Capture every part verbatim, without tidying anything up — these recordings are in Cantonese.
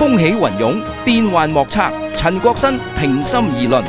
風起雲湧，變幻莫測。陳國新平心而論。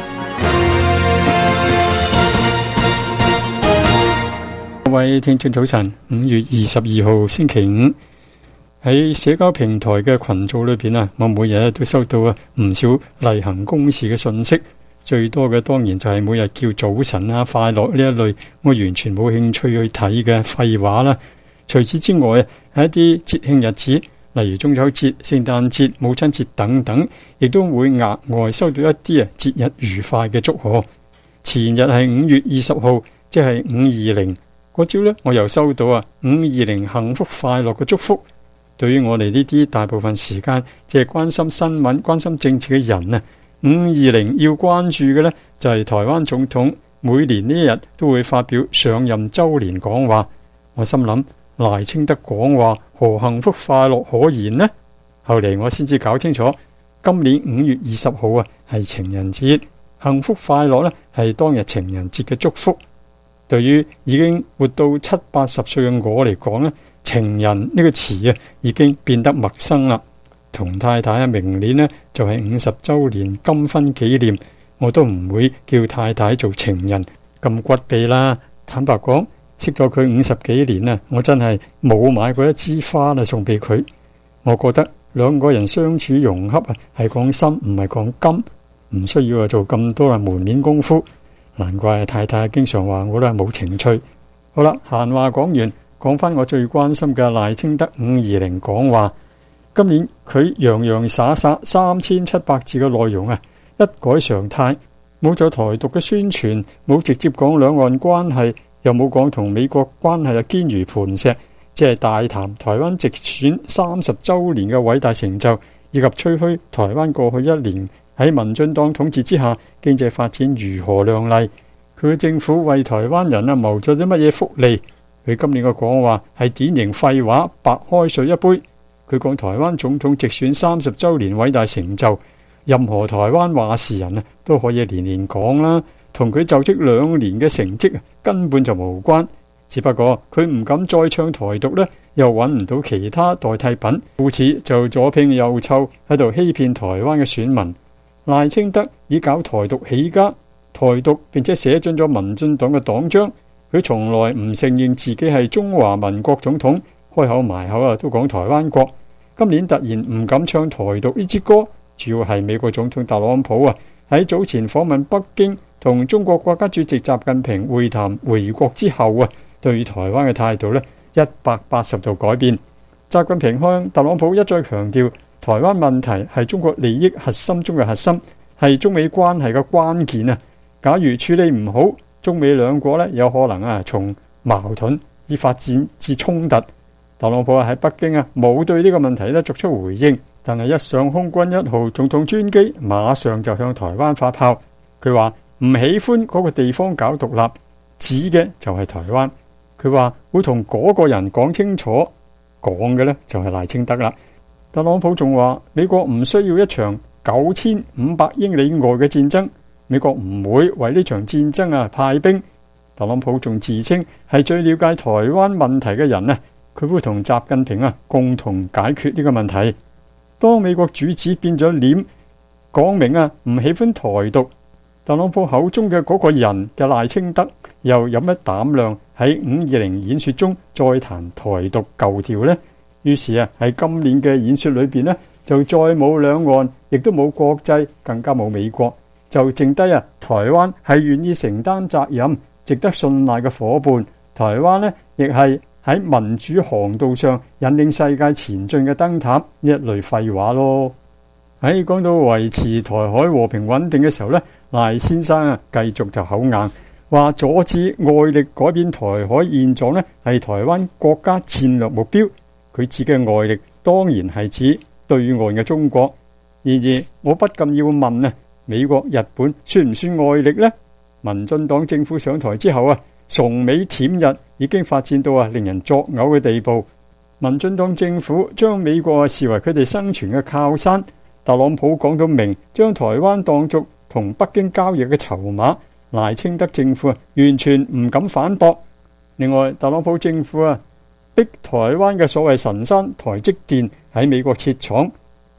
各位聽眾早晨，五月二十二號星期五，喺社交平台嘅群組裏邊啊，我每日都收到啊唔少例行公事嘅信息，最多嘅當然就係每日叫早晨啊、快樂呢一類，我完全冇興趣去睇嘅廢話啦。除此之外啊，係一啲節慶日子，例如中秋節、聖誕節、母親節等等，亦都會額外收到一啲啊節日愉快嘅祝賀。前日係五月二十號，即係五二零。嗰朝呢，我又收到啊五二零幸福快樂嘅祝福。對於我哋呢啲大部分時間即係關心新聞、關心政治嘅人啊，五二零要關注嘅呢，就係台灣總統每年呢一日都會發表上任周年講話。我心諗賴清德講話何幸福快樂可言呢？後嚟我先至搞清楚，今年五月二十號啊係情人節，幸福快樂呢係當日情人節嘅祝福。對於已經活到七八十歲嘅我嚟講呢，情人呢個詞啊已經變得陌生啦。同太太啊，明年呢就係五十周年金婚紀念，我都唔會叫太太做情人咁骨痹啦。坦白講，識咗佢五十幾年啊，我真係冇買過一支花啦送俾佢。我覺得兩個人相處融洽啊，係講心唔係講金，唔需要啊做咁多啊門面功夫。難怪太太經常話我都係冇情趣。好啦，閒話講完，講翻我最關心嘅賴清德五二零講話。今年佢洋洋灑灑三千七百字嘅內容啊，一改常態，冇咗台獨嘅宣傳，冇直接講兩岸關係，又冇講同美國關係啊堅如磐石，即係大談台灣直選三十周年嘅偉大成就，以及吹噓台灣過去一年喺民進黨統治之下，經濟發展如何亮麗？佢嘅政府為台灣人啊謀咗啲乜嘢福利？佢今年嘅講話係典型廢話，白開水一杯。佢講台灣總統直選三十週年偉大成就，任何台灣話事人啊都可以年年講啦，同佢就職兩年嘅成績根本就無關。只不過佢唔敢再唱台獨呢，又揾唔到其他代替品，故此就左拼右湊喺度欺騙台灣嘅選民。賴清德以搞台獨起家，台獨並且寫進咗民進黨嘅黨章。佢從來唔承認自己係中華民國總統，開口埋口啊都講台灣國。今年突然唔敢唱台獨呢支歌，主要係美國總統特朗普啊喺早前訪問北京，同中國國家主席習近平會談回國之後啊，對台灣嘅態度呢一百八十度改變。習近平向特朗普一再強調，台灣問題係中國利益核心中嘅核心，係中美關係嘅關鍵啊！假如處理唔好，中美兩國咧有可能啊從矛盾而發展至衝突。特朗普啊喺北京啊冇對呢個問題咧作出回應，但係一上空軍一號總統專機，馬上就向台灣發炮。佢話唔喜歡嗰個地方搞獨立，指嘅就係台灣。佢話會同嗰個人講清楚，講嘅呢就係賴清德啦。特朗普仲話美國唔需要一場九千五百英里外嘅戰爭，美國唔會為呢場戰爭啊派兵。特朗普仲自稱係最了解台灣問題嘅人啊，佢會同習近平啊共同解決呢個問題。當美國主子變咗臉，講明啊唔喜歡台獨，特朗普口中嘅嗰個人嘅賴清德又有乜膽量喺五二零演說中再談台獨舊調呢？於是啊，喺今年嘅演說裏邊呢，就再冇兩岸，亦都冇國際，更加冇美國，就剩低啊台灣係願意承擔責任、值得信賴嘅夥伴。台灣呢，亦係喺民主航道上引領世界前進嘅燈塔，呢一類廢話咯。喺講到維持台海和平穩定嘅時候呢，賴先生啊繼續就口硬，話阻止外力改變台海現狀呢係台灣國家戰略目標。佢指嘅外力當然係指對岸嘅中國。然而我不禁要問啊，美國、日本算唔算外力呢？民進黨政府上台之後啊，崇美舔日已經發展到啊令人作嘔嘅地步。民進黨政府將美國啊視為佢哋生存嘅靠山。特朗普講到明，將台灣當作同北京交易嘅籌碼。賴清德政府啊完全唔敢反駁。另外，特朗普政府啊逼台灣嘅所謂神山台積電喺美國設廠，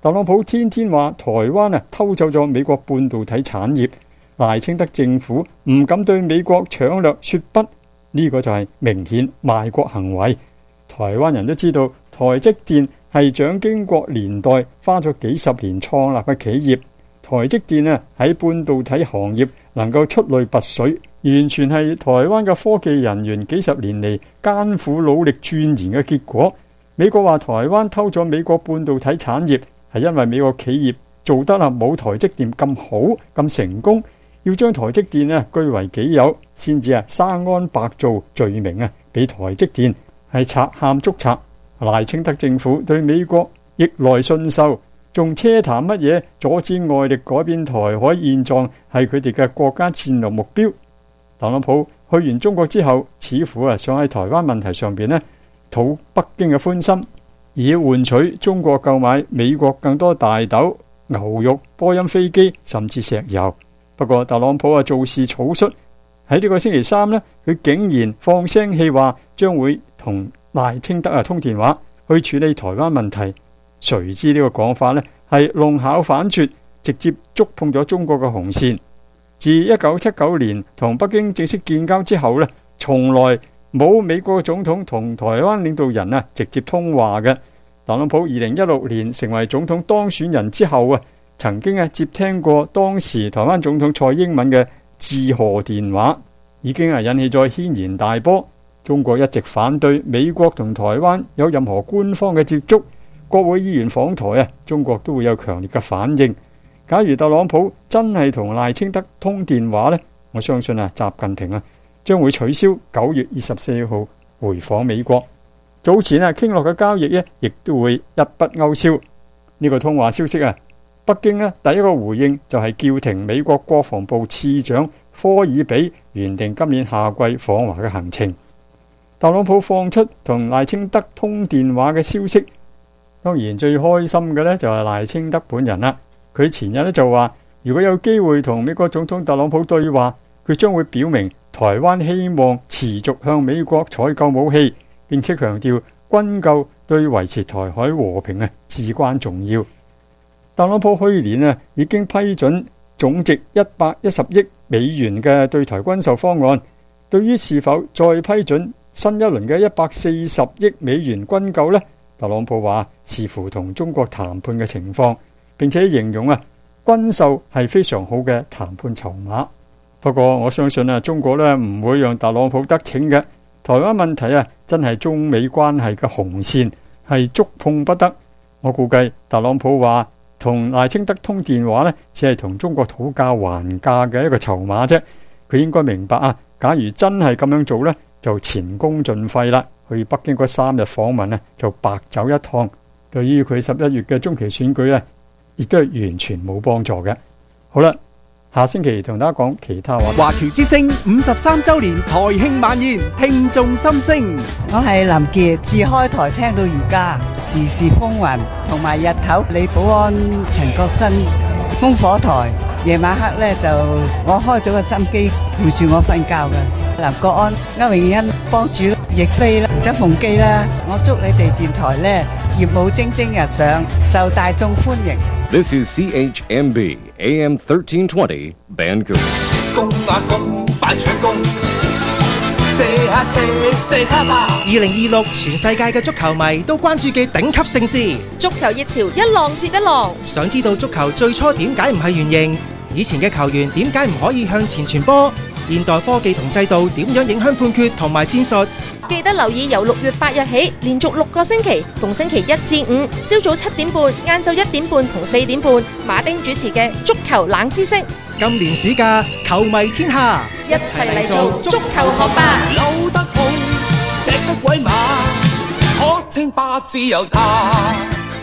特朗普天天話台灣啊偷走咗美國半導體產業，賴清德政府唔敢對美國搶掠說不，呢、這個就係明顯賣國行為。台灣人都知道台積電係蔣經國年代花咗幾十年創立嘅企業，台積電啊喺半導體行業能夠出類拔萃，完全係台灣嘅科技人員幾十年嚟艱苦努力鑽研嘅結果。美國話台灣偷咗美國半導體產業，係因為美國企業做得啊冇台積電咁好咁成功，要將台積電啊據為己有，先至啊生安白造罪名啊俾台積電係賊喊捉賊。賴清德政府對美國逆來順受，仲奢談乜嘢阻止外力改變台海現狀係佢哋嘅國家戰略目標。特朗普去完中國之後，似乎啊想喺台灣問題上邊呢討北京嘅歡心，以換取中國購買美國更多大豆、牛肉、波音飛機甚至石油。不過特朗普啊做事草率，喺呢個星期三呢，佢竟然放聲氣話將會同賴清德啊通電話去處理台灣問題。誰知呢個講法呢係弄巧反拙，直接觸碰咗中國嘅紅線。自一九七九年同北京正式建交之後呢，從來冇美國總統同台灣領導人啊直接通話嘅。特朗普二零一六年成為總統當選人之後啊，曾經啊接聽過當時台灣總統蔡英文嘅致賀電話，已經啊引起咗軒然大波。中國一直反對美國同台灣有任何官方嘅接觸，國會議員訪台啊，中國都會有強烈嘅反應。假如特朗普真係同賴清德通電話呢，我相信啊習近平啊將會取消九月二十四號回訪美國。早前啊傾落嘅交易呢，亦都會一筆勾銷。呢個通話消息啊，北京呢第一個回應就係叫停美國國防部次長科爾比原定今年夏季訪華嘅行程。特朗普放出同賴清德通電話嘅消息，當然最開心嘅呢就係賴清德本人啦。佢前日呢就話，如果有機會同美國總統特朗普對話，佢將會表明台灣希望持續向美國採購武器，並且強調軍購對維持台海和平啊至關重要。特朗普去年啊已經批准總值一百一十億美元嘅對台軍售方案，對於是否再批准新一輪嘅一百四十億美元軍購呢，特朗普話視乎同中國談判嘅情況，並且形容啊軍售係非常好嘅談判籌碼。不過我相信啊中國呢唔會讓特朗普得逞嘅。台灣問題啊真係中美關係嘅紅線，係觸碰不得。我估計特朗普話同賴清德通電話呢，只係同中國討價還價嘅一個籌碼啫。佢應該明白啊，假如真係咁樣做呢，就前功盡廢啦。去北京嗰三日訪問呢，就白走一趟。對於佢十一月嘅中期選舉呢，亦都係完全冇幫助嘅。好啦，下星期同大家講其他話。 華僑之聲五十三周年台慶晚宴，聽眾心聲。 我係林傑，自開台聽到而家，時時風雲，同埋日頭李寶安、陳國新烽火台，夜晚黑咧就我開咗個心機陪住我瞓覺嘅。林國安、歐永欣幫主亦飛啦，周鳳基啦，我祝你哋電台咧業務蒸蒸日上，受大眾歡迎。 This is C H M B A M thirteen twenty Vancouver。 公啊公，快搶攻！射下射，射他吧！ 二零二六全世界嘅足球迷都關注嘅頂級盛事， 足球熱潮一浪接一浪。 想知道足球最初點解唔係圓形？以前嘅球員點解唔可以向前傳波？現代科技同制度點樣影響判決同埋戰術？ 記得留意由六月八日起，連續六個星期，逢星期一至五，朝早七點半、晏晝一點半同四點半，馬丁主持嘅足球冷知識。 今年暑假，球迷天下， 一齊嚟做足球學霸。 扭得好，隻得鬼馬，可稱霸自由他。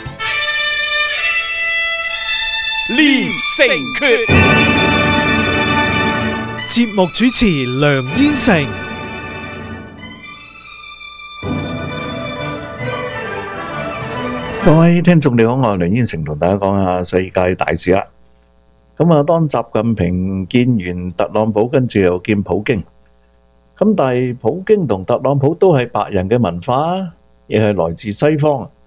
連勝決。 節目主持梁燕成。 各位聽眾你好，我係梁燕成，同大家講下世界大事啦。咁啊，當習近平見完特朗普，跟住又見普京。咁但係普京同特朗普都係白人嘅文化，亦係來自西方。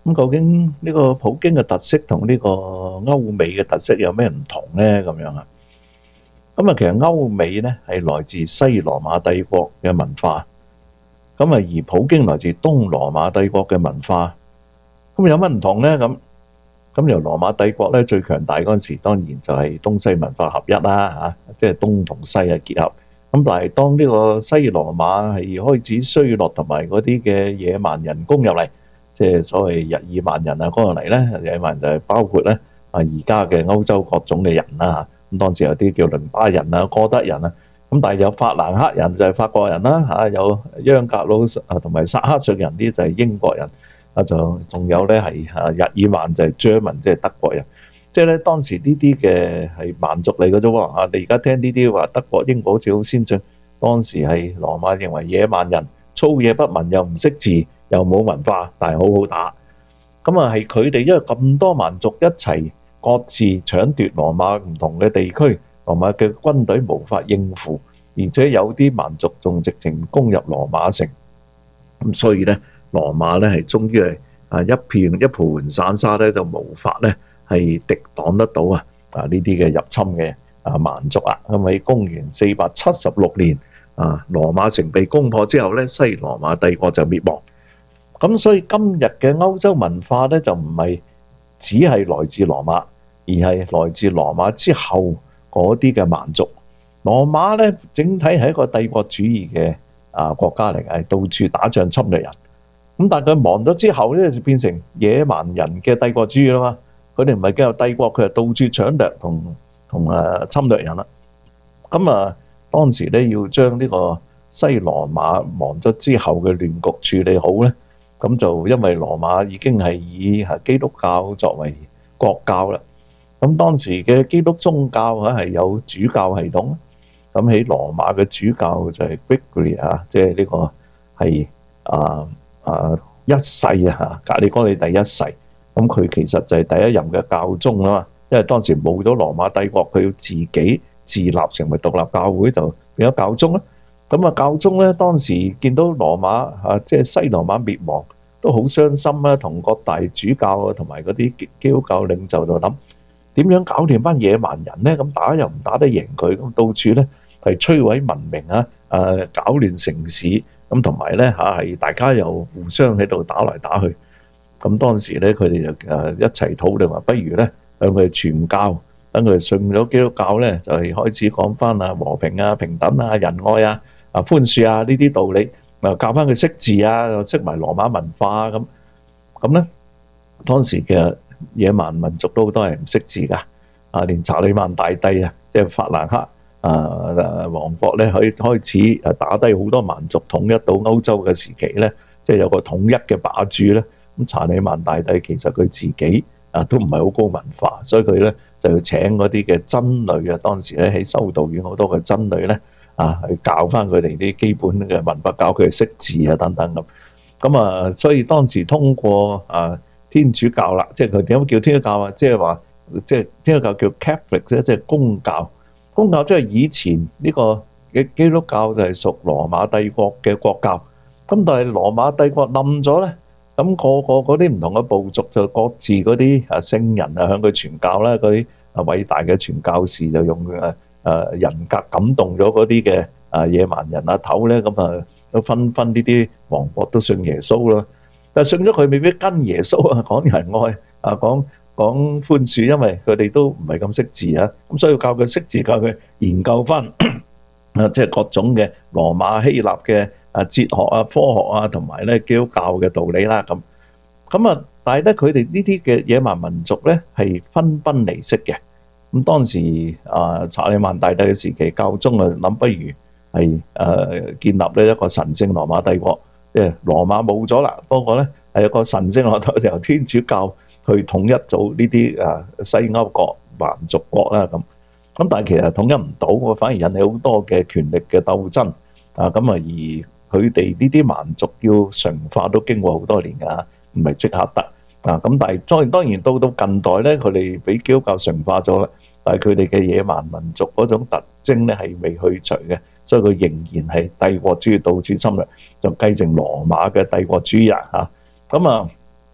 咁究竟呢個普京嘅特色同呢個歐美嘅特色有咩唔同呢？咁樣啊？咁啊，其實歐美呢係來自西羅馬帝國嘅文化，咁啊而普京來自東羅馬帝國嘅文化，咁有乜唔同呢？咁咁由羅馬帝國咧最強大嗰陣時，當然就係東西文化合一啦嚇，即係東同西嘅結合。咁但係當呢個西羅馬係開始衰落，同埋嗰啲嘅野蠻人攻入嚟，即係所謂日耳曼人啊攻入嚟咧，野蠻就係包括咧啊而家嘅歐洲各種嘅人啦嚇。咁當時有啲叫倫巴人啊、哥德人啊，咁但係有法蘭克人就係法國人啦嚇，有央格魯啊同埋薩克遜人啲就係英國人。啊，就仲有咧係啊日耳曼就係 German，即係德國人，即係咧當時呢啲嘅係蠻族嚟嘅啫喎。啊，你而家聽呢啲話德國、英國好似好先進，當時係羅馬認為野蠻人，粗野不文，又唔識字，又冇文化，但係好好打。咁啊係佢哋因為咁多蠻族一齊各自搶奪羅馬唔同嘅地區，羅馬嘅軍隊無法應付，而且有啲蠻族仲直情攻入羅馬城，咁所以咧。羅馬咧係終於係啊一片一盤散沙咧，就無法咧係敵擋得到啊啊呢啲嘅入侵嘅啊蠻族啊。咁喺公元四百七十六年啊，羅馬城被攻破之後咧，西羅馬帝國就滅亡。咁所以今日嘅歐洲文化咧就唔係只係來自羅馬，而係來自羅馬之後嗰啲嘅蠻族。羅馬咧整體係一個帝國主義嘅啊國家嚟，係到處打仗侵略人。咁但係佢亡咗之後咧，就變成野蠻人嘅帝國主義啦嘛。佢哋唔係叫做帝國，佢係到處搶掠同同誒侵略人啦。咁啊，當時咧要將呢個西羅馬亡咗之後嘅亂局處理好咧，咁就因為羅馬已經係以係基督教作為國教啦。咁當時嘅基督宗教啊係有主教系統，咁喺羅馬嘅主教就係 Gregory 啊，即係呢個係啊。啊！一世啊，格里哥里第一世，咁佢其實就係第一任嘅教宗啊嘛。因為當時冇咗羅馬帝國，佢要自己自立成為獨立教會，就變咗教宗啦。咁啊，教宗咧當時見到羅馬啊，即係西羅馬滅亡，都好傷心啦。同各大主教啊，同埋嗰啲基督教領袖就諗點樣搞掂班野蠻人咧？咁打又唔打得贏佢，咁到處咧係摧毀文明啊，誒搞亂城市。咁同埋咧嚇係大家又互相喺度打來打去，咁當時咧佢哋就誒一齊討論話，不如咧向佢哋傳教，等佢哋信咗基督教咧，就係開始講翻啊和平啊、平等啊、仁愛啊、啊寬恕啊呢啲道理，啊教翻佢識字啊，又識埋羅馬文化啊咁。咁咧當時嘅野蠻民族都好多係唔識字噶，啊連查理曼大帝啊，即係法蘭克。啊！王國咧可以開始啊打低好多蠻族，統一到歐洲嘅時期咧，即係有個統一嘅霸主咧。咁查理曼大帝其實佢自己啊都唔係好高文化，所以佢咧就要請嗰啲嘅僧侶啊，當時咧喺修道院好多嘅僧侶咧啊去教翻佢哋啲基本嘅文化，教佢哋識字啊等等咁。咁啊，所以當時通過啊天主教啦，即係佢點解叫天主教啊？即係話即係天主教叫 Catholic 啫，即係公教。公教即係以前呢個嘅基督教就係屬羅馬帝國嘅國教，咁但係羅馬帝國冧咗咧，咁個個嗰啲唔同嘅部族就各自嗰啲啊聖人啊向佢傳教啦，嗰啲啊偉大嘅傳教士就用誒誒人格感動咗嗰啲嘅啊野蠻人啊頭咧，咁啊都紛紛呢啲王國都信耶穌啦，但係信咗佢未必跟耶穌啊講仁愛啊講。講寬恕，因為佢哋都唔係咁識字啊，咁所以要教佢識字，教佢研究翻啊，即係各種嘅羅馬希臘嘅啊哲學啊、科學啊，同埋咧基督教嘅道理啦。咁咁啊，但係咧佢哋呢啲嘅野蠻民族咧係分崩離析嘅。咁當時啊查理曼大帝嘅時期，教宗啊諗不如係誒建立呢一個神聖羅馬帝國，即係羅馬冇咗啦，不過咧係一個神聖羅馬由天主教。去統一咗呢啲啊西歐國蠻族國啦咁，咁但係其實統一唔到，我反而引起好多嘅權力嘅鬥爭啊咁啊，而佢哋呢啲蠻族要馴化都經過好多年㗎，唔係即刻得啊咁。但係當然當然到到近代咧，佢哋俾基督教馴化咗啦，但係佢哋嘅野蠻民族嗰種特徵咧係未去除嘅，所以佢仍然係帝國主義到處侵略，就繼承羅馬嘅帝國主義啊咁啊。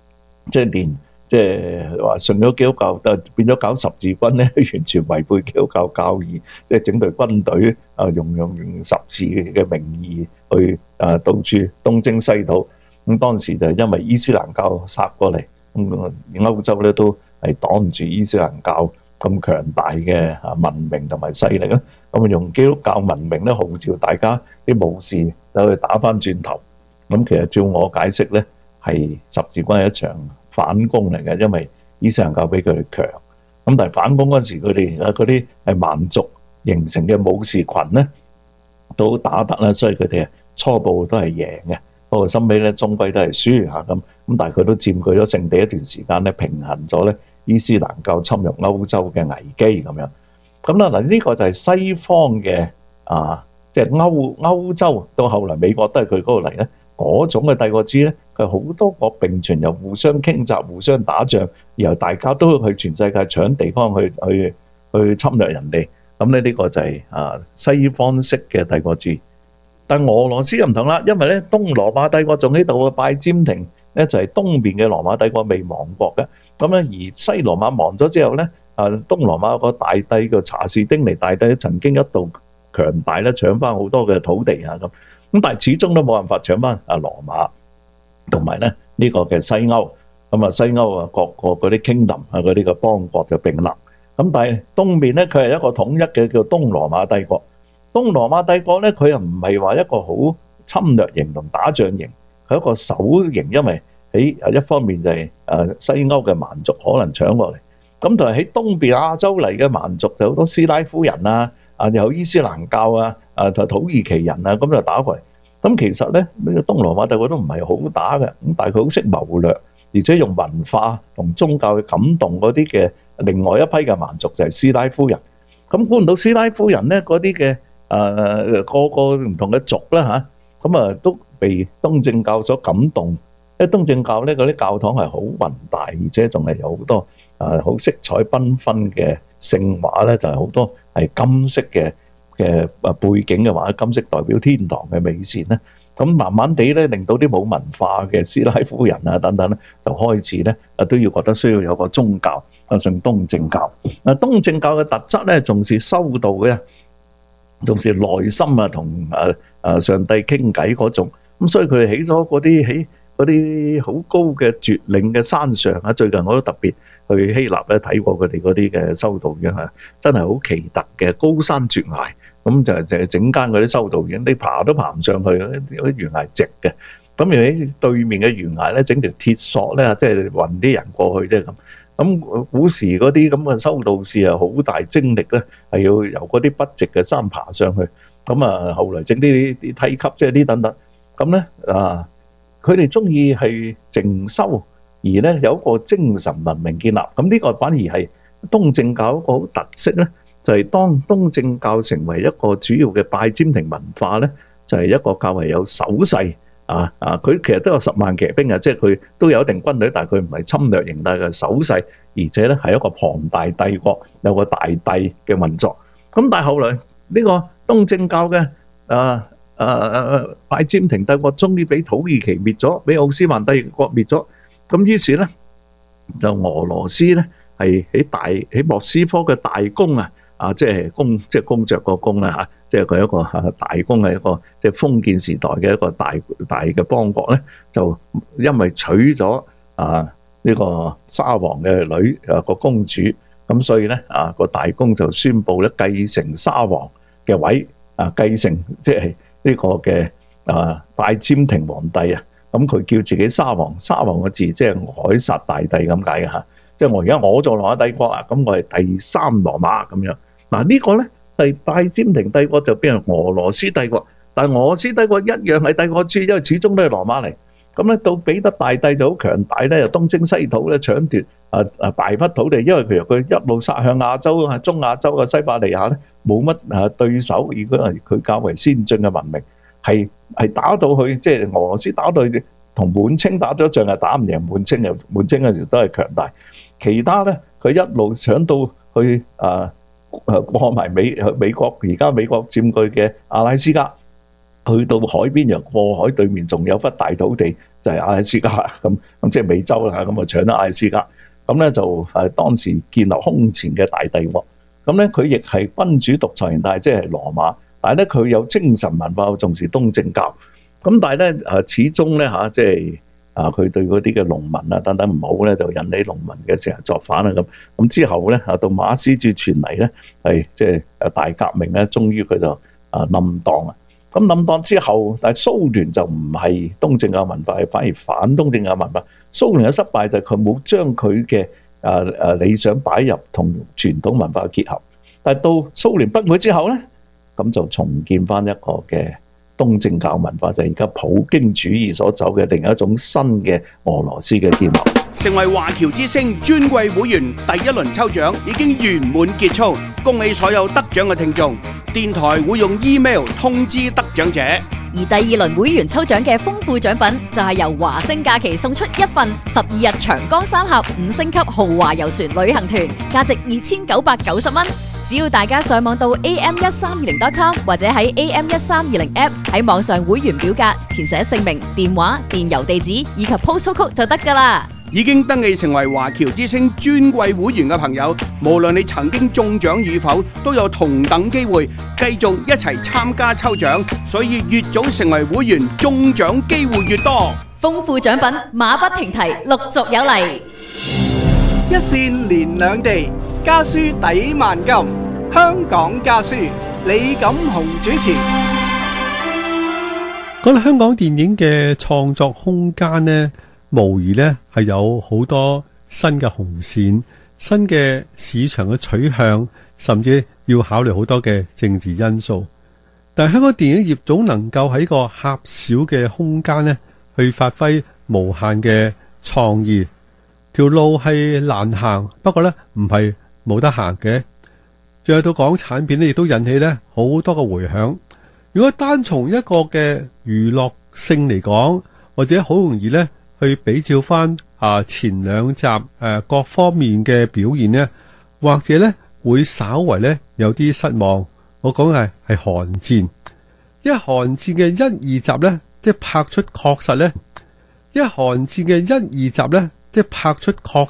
即係連即係話信咗基督教，就變咗搞十字軍咧，完全違背基督教教義，即係整隊軍隊啊，用用用十字嘅名義去啊到處東征西討。咁當時就因為伊斯蘭教殺過嚟，咁歐洲咧都係擋唔住伊斯蘭教咁強大嘅啊文明同埋勢力啦。咁用基督教文明咧號召大家啲武士走去打翻轉頭。咁其實照我解釋咧，係十字軍係一場反攻嚟嘅，因為伊斯蘭教比佢哋強。咁但係反攻嗰陣時，佢哋啊嗰啲係蠻族形成嘅武士群咧，都打得啦，所以佢哋初步都係贏嘅。不過收尾咧，終歸都係輸嚇咁。咁但係佢都佔據咗聖地一段時間咧，平衡咗咧伊斯蘭教侵入歐洲嘅危機咁樣。咁啦嗱，呢個就係西方嘅啊，即係歐歐洲到後來美國都係佢嗰度嚟咧。嗰種嘅帝國主義咧，佢好多國並存，又互相傾軋、互相打仗，然後大家都去全世界搶地方去去去侵略人哋。咁咧呢個就係啊西方式嘅帝國主義。但俄羅斯又唔同啦，因為咧東羅馬帝國仲喺度，拜占庭咧就係東邊嘅羅馬帝國未亡國嘅。咁咧而西羅馬亡咗之後咧，啊東羅馬個大帝叫查士丁尼大帝曾經一度強大咧，搶翻好多嘅土地啊咁。咁但係始終都冇辦法搶翻啊羅馬同埋咧呢個嘅西歐。咁啊西歐啊各個嗰啲 kingdom 啊嗰啲嘅邦國就並立。咁但係東面咧佢係一個統一嘅叫東羅馬帝國。東羅馬帝國咧佢又唔係話一個好侵略型同打仗型，係一個守型，因為喺一方面就係誒西歐嘅蠻族可能搶過嚟，咁同埋喺東邊亞洲嚟嘅蠻族就好多斯拉夫人啊，啊有伊斯蘭教啊，啊同土耳其人啊咁就打過嚟。咁其實咧呢個東羅馬帝國都唔係好打嘅，咁但係佢好識謀略，而且用文化同宗教去感動嗰啲嘅另外一批嘅蠻族就係斯拉夫人。咁估唔到斯拉夫人咧嗰啲嘅誒個個唔同嘅族啦嚇，咁啊都被東正教所感動。因為東正教咧嗰啲教堂係好宏大，而且仲係有好多誒好色彩繽紛嘅聖畫咧，就係好多係金色嘅嘅誒背景嘅畫，金色代表天堂嘅美善咧。咁慢慢地咧，令到啲冇文化嘅斯拉夫人啊等等咧，就開始咧啊都要覺得需要有個宗教啊，信東正教。啊東正教嘅特質咧，重視修道嘅，重視內心啊同誒誒上帝傾偈嗰種。咁所以佢哋起咗嗰啲起嗰啲好高嘅絕嶺嘅山上啊，最近我都特別去希臘咧睇過佢哋嗰啲嘅修道院啊，真係好奇特嘅高山絕崖。咁就就係整間嗰啲修道院，你爬都爬唔上去，嗰啲懸崖直嘅。咁而喺對面嘅懸崖咧，整條鐵索咧，即係運啲人過去啫咁。咁古時嗰啲咁嘅修道士啊，好大精力咧，係要由嗰啲筆直嘅山爬上去。咁啊，後來整啲啲梯級，即係啲等等。咁咧啊，佢哋中意係靜修，而咧有一個精神文明建立。咁呢個反而係東正教一個好特色咧。就係當東正教成為一個主要嘅拜占庭文化咧，就係一個較為有守勢啊啊！佢其實都有十萬騎兵啊，即係佢都有一定軍隊，但係佢唔係侵略型，但係守勢，而且咧係一個龐大帝國，有個大帝嘅運作。咁但係後來呢個東正教嘅啊啊啊拜占庭帝國終於俾土耳其滅咗，俾奧斯曼帝國滅咗。咁於是咧就俄羅斯咧係喺大喺莫斯科嘅大公啊！啊，即係公，即係公爵個公啦嚇，即係佢一個嚇大公係一個即係封建時代嘅一個大大嘅邦國咧，就因為娶咗啊呢個沙皇嘅女啊個公主，咁所以咧啊個大公就宣布咧繼承沙皇嘅位啊，繼承即係呢個嘅啊拜占庭皇帝啊，咁佢叫自己沙皇，沙皇個字即係凱撒大帝咁解嘅嚇，即係我而家我做羅馬帝國啊，咁我係第三羅馬咁樣。嗱呢個咧係拜占庭帝國就變成俄羅斯帝國，但係俄羅斯帝國一樣係帝國主義，因為始終都係羅馬嚟。咁咧到彼得大帝就好強大咧，又東征西討咧，搶奪啊啊敗筆土地，因為其實佢一路殺向亞洲啊，中亞洲嘅西伯利亞咧冇乜啊對手，如果係佢較為先進嘅文明，係係打到去即係俄羅斯打到去同滿清打咗仗，係打唔贏滿清，又滿清嘅時候都係強大。其他咧佢一路搶到去啊。誒過埋美美國，而家美國佔據嘅阿拉斯加，去到海邊又過海對面仲有忽大土地就係阿拉斯加咁，咁即係美洲啦，咁啊搶咗阿拉斯加，咁咧就係當時建立空前嘅大帝國。咁咧佢亦係君主獨裁形態，即係羅馬，但係咧佢有精神文化，重視東正教。咁但係咧誒始終咧嚇，即係啊佢對嗰啲嘅農民啊等等唔好咧，就引起農民嘅成日作反啊咁。咁之後咧啊到馬克思主義傳嚟咧，係即係誒大革命咧，終於佢就啊冧檔啊。咁冧檔之後，但係蘇聯就唔係東正教文化，係反而反東正教文化。蘇聯嘅失敗就係佢冇將佢嘅誒誒理想擺入同傳統文化結合。但係到蘇聯崩潰之後咧，咁就重建翻一個嘅東正教文化，就係而家普京主義所走嘅另一種新嘅俄羅斯嘅建立。 成為華僑之星尊貴會員第一輪抽獎已經圓滿結束，恭喜所有得獎嘅聽眾。電台會用 email 通知得獎者。 而第二輪會員抽獎嘅豐富獎品就係由華星假期送出一份十二日長江三峽五星級豪華遊船旅行團，價值二千九百九十蚊。只要大家上網到 a m 一三二零 dot com 或者喺 A M 一三二零 app 喺網上會員表格填寫姓名、電話、電郵地址以及 postal code 就得㗎啦。 已經登記成為華僑之星尊貴會員嘅朋友，無論你曾經中獎與否，都有同等機會繼續一齊參加抽獎。所以越早成為會員，中獎機會越多。 豐富獎品馬不停蹄，陸續有嚟。 一線連兩地，家書抵萬金。香港家書，李錦雄主持。 講到香港電影嘅創作空間呢，無疑呢係有好多新嘅紅線、新嘅市場嘅取向，甚至要考慮好多嘅政治因素。但係香港電影業總能夠喺個狹小嘅空間呢，去發揮無限嘅創意。條路係難行，不過呢唔係冇得行嘅。仲有到港產片呢，亦都引起呢好多嘅迴響。如果單從一個嘅娛樂性嚟講，或者好容易呢去比照翻啊前兩集誒、啊、各方面嘅表現呢，或者呢會稍為呢有啲失望。我講嘅係係寒戰，因為寒戰嘅一二集呢，即係拍出確實呢，因為寒戰嘅一二集呢，即係拍出確